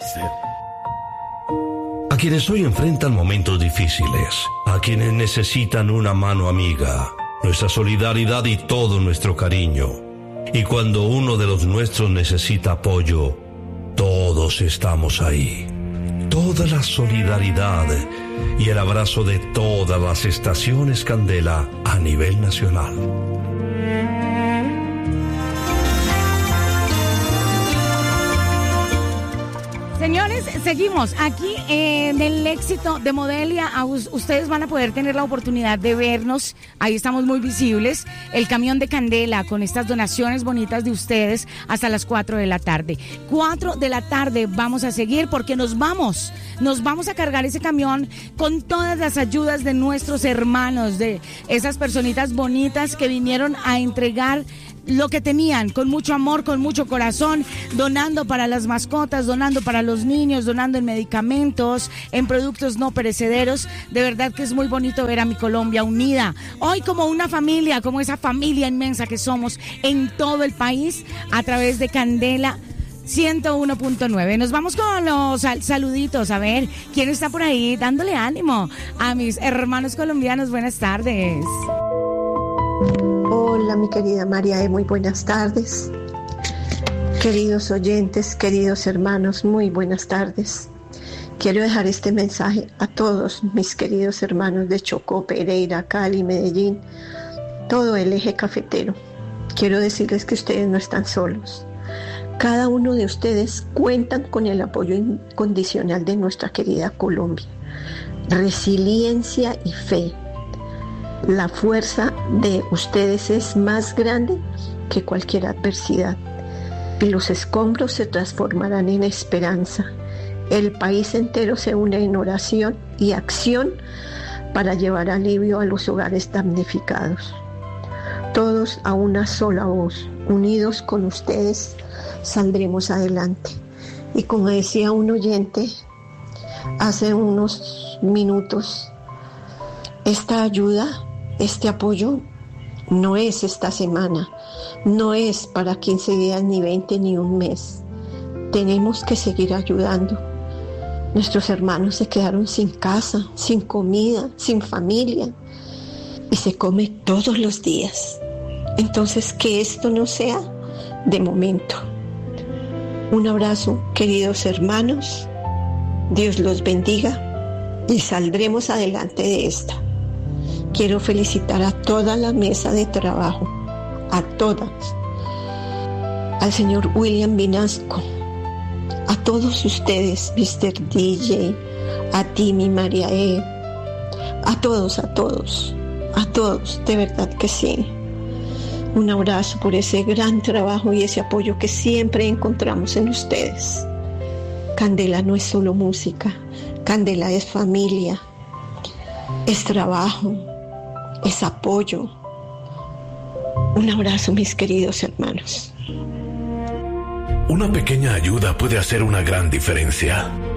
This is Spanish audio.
A quienes hoy enfrentan momentos difíciles, a quienes necesitan una mano amiga, nuestra solidaridad y todo nuestro cariño. Y cuando uno de los nuestros necesita apoyo, todos estamos ahí. Toda la solidaridad y el abrazo de todas las estaciones Candela a nivel nacional. Señores, seguimos aquí en el éxito de Modelia. Ustedes van a poder tener la oportunidad de vernos. Ahí estamos muy visibles. El camión de Candela con estas donaciones bonitas de ustedes hasta las 4 de la tarde. 4 de la tarde vamos a seguir porque nos vamos a cargar ese camión con todas las ayudas de nuestros hermanos, de esas personitas bonitas que vinieron a entregar lo que tenían, con mucho amor, con mucho corazón, donando para las mascotas, donando para los niños, donando en medicamentos, en productos no perecederos. De verdad que es muy bonito ver a mi Colombia unida, hoy como una familia, como esa familia inmensa que somos en todo el país, a través de Candela 101.9. Nos vamos con los saluditos, a ver, ¿quién está por ahí dándole ánimo a mis hermanos colombianos? Buenas tardes. Hola, mi querida María, muy buenas tardes. Queridos oyentes, queridos hermanos, muy buenas tardes. Quiero dejar este mensaje a todos mis queridos hermanos de Chocó, Pereira, Cali, Medellín, todo el eje cafetero. Quiero decirles que ustedes no están solos. Cada uno de ustedes cuentan con el apoyo incondicional de nuestra querida Colombia. Resiliencia y fe. La fuerza de ustedes es más grande que cualquier adversidad y los escombros se transformarán en esperanza. El país entero se une en oración y acción para llevar alivio a los hogares damnificados. Todos a una sola voz, unidos con ustedes, saldremos adelante. Y como decía un oyente hace unos minutos, esta ayuda, este apoyo no es esta semana, no es para 15 días, ni 20, ni un mes. Tenemos que seguir ayudando. Nuestros hermanos se quedaron sin casa, sin comida, sin familia, y se come todos los días. Entonces, que esto no sea de momento. Un abrazo, queridos hermanos. Dios los bendiga y saldremos adelante de esta. Quiero felicitar a toda la mesa de trabajo, a todas, al señor William Vinasco, a todos ustedes, Mr. DJ, a ti, mi María E, a todos, de verdad que sí. Un abrazo por ese gran trabajo y ese apoyo que siempre encontramos en ustedes. Candela no es solo música, Candela es familia, es trabajo, es apoyo. Un abrazo, mis queridos hermanos. Una pequeña ayuda puede hacer una gran diferencia.